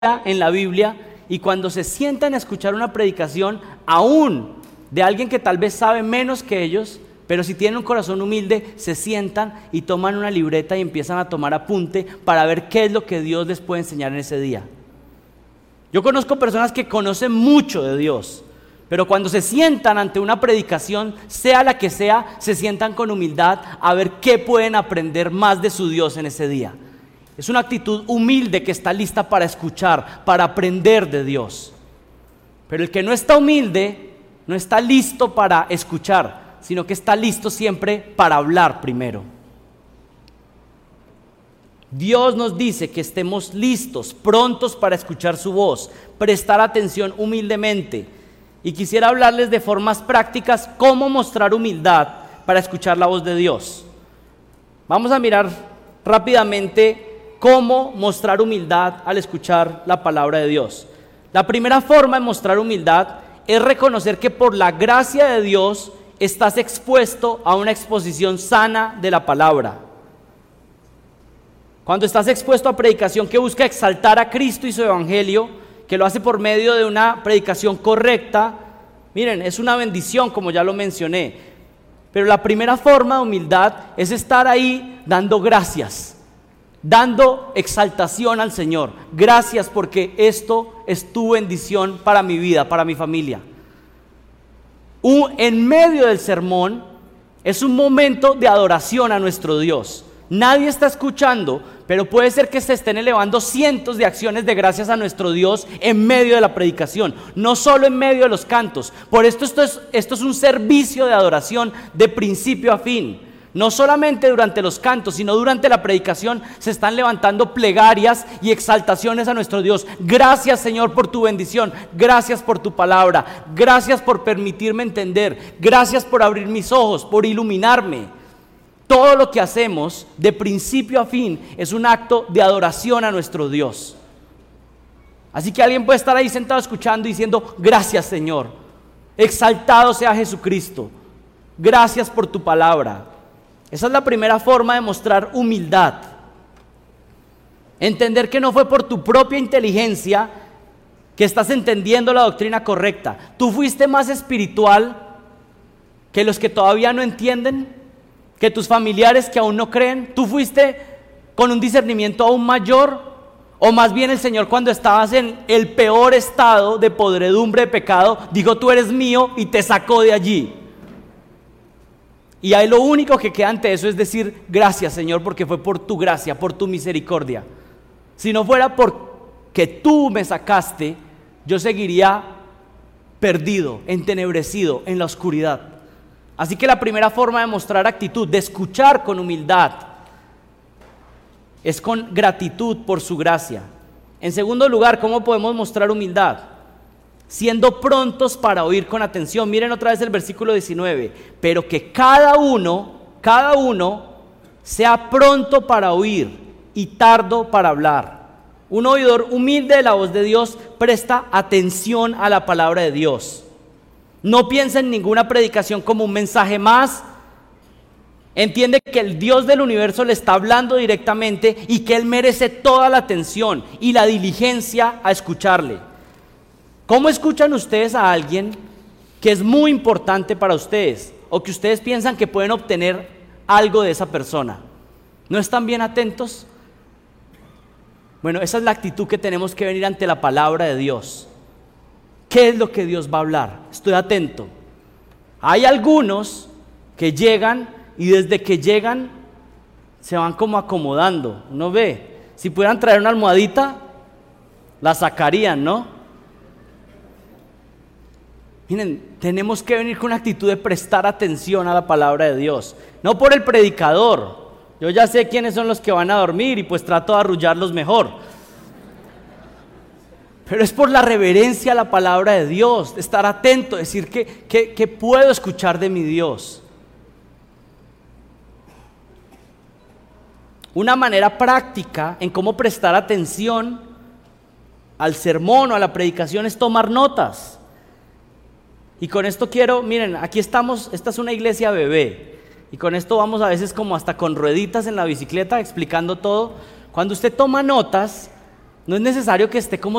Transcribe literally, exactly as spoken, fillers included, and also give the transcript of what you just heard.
en la Biblia y cuando se sientan a escuchar una predicación, aún de alguien que tal vez sabe menos que ellos, pero si tienen un corazón humilde, se sientan y toman una libreta y empiezan a tomar apunte para ver qué es lo que Dios les puede enseñar en ese día. Yo conozco personas que conocen mucho de Dios, pero cuando se sientan ante una predicación, sea la que sea, se sientan con humildad a ver qué pueden aprender más de su Dios en ese día. Es una actitud humilde que está lista para escuchar, para aprender de Dios. Pero el que no está humilde, no está listo para escuchar, sino que está listo siempre para hablar primero. Dios nos dice que estemos listos, prontos para escuchar su voz, prestar atención humildemente. Y quisiera hablarles de formas prácticas cómo mostrar humildad para escuchar la voz de Dios. Vamos a mirar rápidamente cómo mostrar humildad al escuchar la palabra de Dios. La primera forma de mostrar humildad es reconocer que por la gracia de Dios estás expuesto a una exposición sana de la palabra. Cuando estás expuesto a predicación que busca exaltar a Cristo y su evangelio, que lo hace por medio de una predicación correcta, miren, es una bendición, como ya lo mencioné. Pero la primera forma de humildad es estar ahí dando gracias, dando exaltación al Señor. Gracias porque esto es tu bendición para mi vida, para mi familia. Un, en medio del sermón es un momento de adoración a nuestro Dios. Nadie está escuchando, pero puede ser que se estén elevando cientos de acciones de gracias a nuestro Dios en medio de la predicación, no solo en medio de los cantos. Por esto esto es, esto es un servicio de adoración de principio a fin. No solamente durante los cantos, sino durante la predicación se están levantando plegarias y exaltaciones a nuestro Dios. Gracias, Señor, por tu bendición. Gracias por tu palabra. Gracias por permitirme entender. Gracias por abrir mis ojos, por iluminarme. Todo lo que hacemos de principio a fin es un acto de adoración a nuestro Dios. Así que alguien puede estar ahí sentado escuchando y diciendo: gracias, Señor. Exaltado sea Jesucristo. Gracias por tu palabra. Esa es la primera forma de mostrar humildad. Entender que no fue por tu propia inteligencia que estás entendiendo la doctrina correcta. Tú fuiste más espiritual que los que todavía no entienden, que tus familiares que aún no creen. Tú fuiste con un discernimiento aún mayor, o más bien el Señor, cuando estabas en el peor estado de podredumbre, de pecado, dijo: tú eres mío, y te sacó de allí. Y ahí lo único que queda ante eso es decir: gracias, Señor, porque fue por tu gracia, por tu misericordia. Si no fuera porque tú me sacaste, yo seguiría perdido, entenebrecido en la oscuridad. Así que la primera forma de mostrar actitud, de escuchar con humildad, es con gratitud por su gracia. En segundo lugar, ¿cómo podemos mostrar humildad? Siendo prontos para oír con atención. Miren otra vez el versículo diecinueve. Pero que cada uno, cada uno sea pronto para oír y tardo para hablar. Un oidor humilde de la voz de Dios presta atención a la palabra de Dios. No piensa en ninguna predicación como un mensaje más. Entiende que el Dios del universo le está hablando directamente y que Él merece toda la atención y la diligencia a escucharle. ¿Cómo escuchan ustedes a alguien que es muy importante para ustedes o que ustedes piensan que pueden obtener algo de esa persona? ¿No están bien atentos? Bueno, esa es la actitud que tenemos que venir ante la palabra de Dios. ¿Qué es lo que Dios va a hablar? Estoy atento. Hay algunos que llegan y desde que llegan se van como acomodando. ¿No ve? Si pudieran traer una almohadita, la sacarían, ¿no? Miren, tenemos que venir con una actitud de prestar atención a la palabra de Dios. No por el predicador. Yo ya sé quiénes son los que van a dormir y pues trato de arrullarlos mejor. Pero es por la reverencia a la palabra de Dios, de estar atento, decir que, que, que puedo escuchar de mi Dios. Una manera práctica en cómo prestar atención al sermón o a la predicación es tomar notas. Y con esto quiero, miren, aquí estamos, esta es una iglesia bebé, y con esto vamos a veces como hasta con rueditas en la bicicleta explicando todo. Cuando usted toma notas, No es necesario que esté como